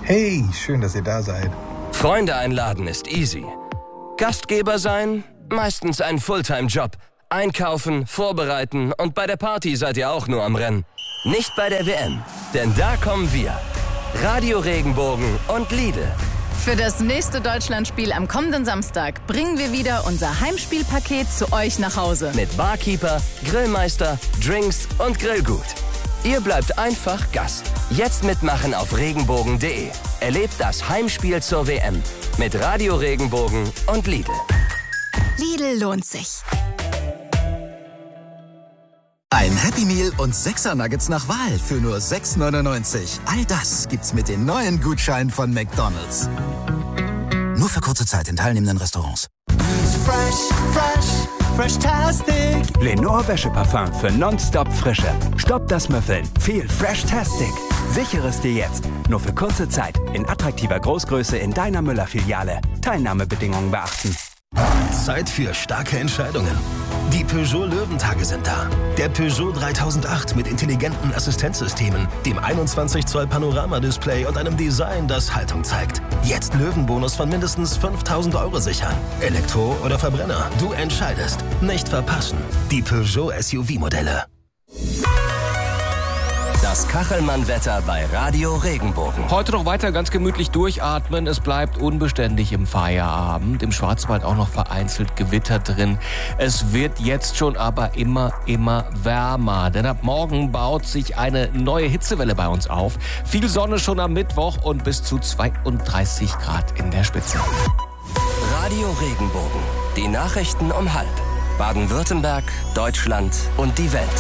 Hey, schön, dass ihr da seid. Freunde einladen ist easy. Gastgeber sein? Meistens ein Fulltime-Job. Einkaufen, vorbereiten und bei der Party seid ihr auch nur am Rennen. Nicht bei der WM, denn da kommen wir. Radio Regenbogen und Lidl. Für das nächste Deutschlandspiel am kommenden Samstag bringen wir wieder unser Heimspielpaket zu euch nach Hause. Mit Barkeeper, Grillmeister, Drinks und Grillgut. Ihr bleibt einfach Gast. Jetzt mitmachen auf regenbogen.de. Erlebt das Heimspiel zur WM mit Radio Regenbogen und Lidl. Lidl lohnt sich. Ein Happy Meal und 6er Nuggets nach Wahl für nur 6,99. All das gibt's mit den neuen Gutscheinen von McDonald's. Nur für kurze Zeit in teilnehmenden Restaurants. Fresh-tastic. Lenore Wäscheparfum für nonstop Frische. Stoppt das Müffeln. Viel Fresh-tastic. Sichere es dir jetzt. Nur für kurze Zeit. In attraktiver Großgröße in deiner Müller-Filiale. Teilnahmebedingungen beachten. Zeit für starke Entscheidungen. Die Peugeot Löwentage sind da. Der Peugeot 3008 mit intelligenten Assistenzsystemen, dem 21 Zoll Panoramadisplay und einem Design, das Haltung zeigt. Jetzt Löwenbonus von mindestens 5.000 € sichern. Elektro oder Verbrenner, du entscheidest. Nicht verpassen. Die Peugeot SUV-Modelle. Das Kachelmann-Wetter bei Radio Regenbogen. Heute noch weiter ganz gemütlich durchatmen. Es bleibt unbeständig im Feierabend. Im Schwarzwald auch noch vereinzelt Gewitter drin. Es wird jetzt schon aber immer wärmer. Denn ab morgen baut sich eine neue Hitzewelle bei uns auf. Viel Sonne schon am Mittwoch und bis zu 32 Grad in der Spitze. Radio Regenbogen. Die Nachrichten um 12:30. Baden-Württemberg, Deutschland und die Welt.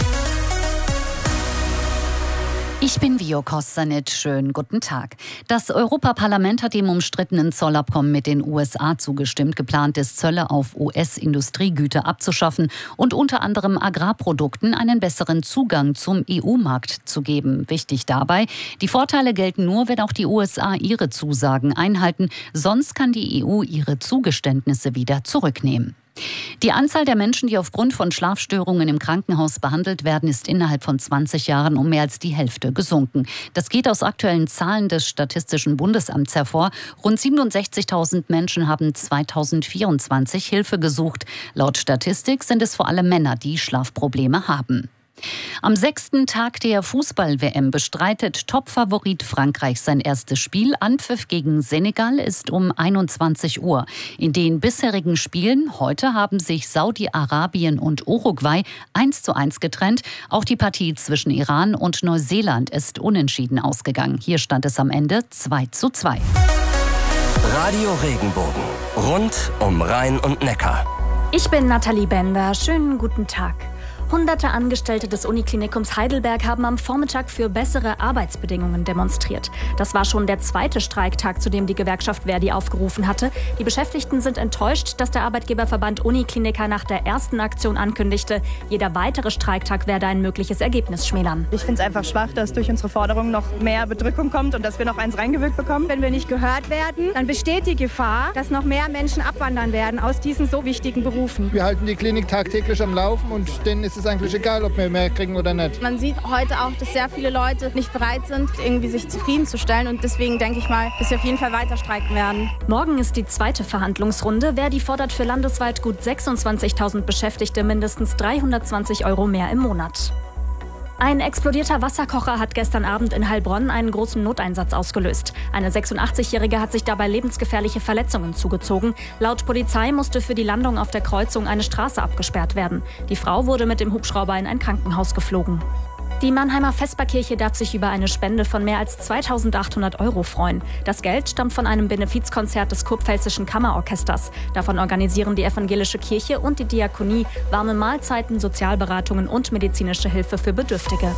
Ich bin Vio Kostanic. Schönen guten Tag. Das Europaparlament hat dem umstrittenen Zollabkommen mit den USA zugestimmt. Geplant ist, Zölle auf US-Industriegüter abzuschaffen und unter anderem Agrarprodukten einen besseren Zugang zum EU-Markt zu geben. Wichtig dabei, die Vorteile gelten nur, wenn auch die USA ihre Zusagen einhalten. Sonst kann die EU ihre Zugeständnisse wieder zurücknehmen. Die Anzahl der Menschen, die aufgrund von Schlafstörungen im Krankenhaus behandelt werden, ist innerhalb von 20 Jahren um mehr als die Hälfte gesunken. Das geht aus aktuellen Zahlen des Statistischen Bundesamts hervor. Rund 67.000 Menschen haben 2024 Hilfe gesucht. Laut Statistik sind es vor allem Männer, die Schlafprobleme haben. Am 6. Tag der Fußball-WM bestreitet Topfavorit Frankreich sein erstes Spiel. Anpfiff gegen Senegal ist um 21 Uhr. In den bisherigen Spielen heute haben sich Saudi-Arabien und Uruguay 1:1 getrennt. Auch die Partie zwischen Iran und Neuseeland ist unentschieden ausgegangen. Hier stand es am Ende 2:2. Radio Regenbogen. Rund um Rhein und Neckar. Ich bin Nathalie Bender. Schönen guten Tag. Hunderte Angestellte des Uniklinikums Heidelberg haben am Vormittag für bessere Arbeitsbedingungen demonstriert. Das war schon der zweite Streiktag, zu dem die Gewerkschaft Verdi aufgerufen hatte. Die Beschäftigten sind enttäuscht, dass der Arbeitgeberverband Unikliniker nach der ersten Aktion ankündigte, jeder weitere Streiktag werde ein mögliches Ergebnis schmälern. Ich finde es einfach schwach, dass durch unsere Forderungen noch mehr Bedrückung kommt und dass wir noch eins reingewirkt bekommen. Wenn wir nicht gehört werden, dann besteht die Gefahr, dass noch mehr Menschen abwandern werden aus diesen so wichtigen Berufen. Wir halten die Klinik tagtäglich am Laufen und denen ist es eigentlich egal, ob wir mehr kriegen oder nicht. Man sieht heute auch, dass sehr viele Leute nicht bereit sind, irgendwie sich zufriedenzustellen. Und deswegen denke ich mal, dass wir auf jeden Fall weiter streiken werden. Morgen ist die zweite Verhandlungsrunde. Verdi fordert für landesweit gut 26.000 Beschäftigte mindestens 320 € mehr im Monat. Ein explodierter Wasserkocher hat gestern Abend in Heilbronn einen großen Noteinsatz ausgelöst. Eine 86-Jährige hat sich dabei lebensgefährliche Verletzungen zugezogen. Laut Polizei musste für die Landung auf der Kreuzung eine Straße abgesperrt werden. Die Frau wurde mit dem Hubschrauber in ein Krankenhaus geflogen. Die Mannheimer Vesperkirche darf sich über eine Spende von mehr als 2.800 € freuen. Das Geld stammt von einem Benefizkonzert des Kurpfälzischen Kammerorchesters. Davon organisieren die evangelische Kirche und die Diakonie warme Mahlzeiten, Sozialberatungen und medizinische Hilfe für Bedürftige.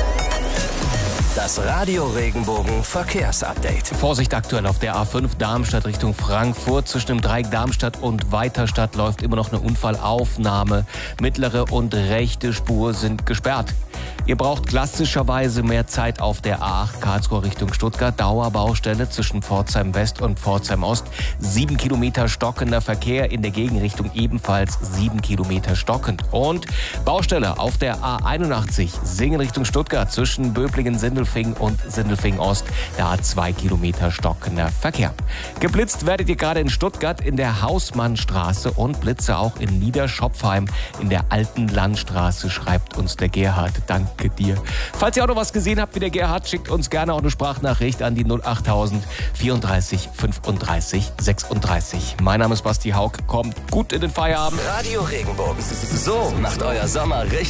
Das Radio Regenbogen Verkehrsupdate. Vorsicht aktuell auf der A5 Darmstadt Richtung Frankfurt. Zwischen dem Dreieck Darmstadt und Weiterstadt läuft immer noch eine Unfallaufnahme. Mittlere und rechte Spur sind gesperrt. Ihr braucht klassischerweise mehr Zeit auf der A8 Karlsruhe Richtung Stuttgart. Dauerbaustelle zwischen Pforzheim West und Pforzheim Ost. 7 Kilometer stockender Verkehr, in der Gegenrichtung ebenfalls 7 Kilometer stockend. Und Baustelle auf der A81 Singen Richtung Stuttgart zwischen Böblingen-Sindelfingen Sindelfingen und Sindelfingen Ost. Da 2 Kilometer stockender Verkehr. Geblitzt werdet ihr gerade in Stuttgart in der Hausmannstraße und Blitze auch in Niederschopfheim in der Alten Landstraße, schreibt uns der Gerhard. Danke dir. Falls ihr auch noch was gesehen habt wie der Gerhard, schickt uns gerne auch eine Sprachnachricht an die 08000 34 35 36. Mein Name ist Basti Haug. Kommt gut in den Feierabend. Radio Regenbogen. So macht euer Sommer richtig.